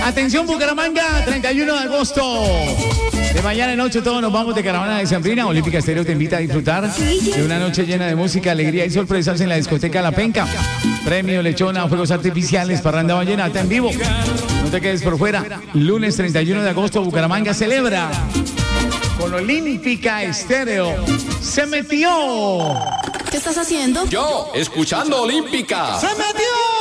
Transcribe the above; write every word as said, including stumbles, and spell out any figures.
Atención Bucaramanga, treinta y uno de agosto. De mañana en noche todos nos vamos de caravana de Sembrina. Olímpica Estéreo te invita a disfrutar de una noche llena de música, alegría y sorpresas en la discoteca La Penca. Premio Lechona, fuegos artificiales, parranda vallenata en vivo. No te quedes por fuera. Lunes treinta y uno de agosto, Bucaramanga celebra con Olímpica Estéreo. ¡Se metió! ¿Qué estás haciendo? Yo, escuchando Olímpica. ¡Se metió!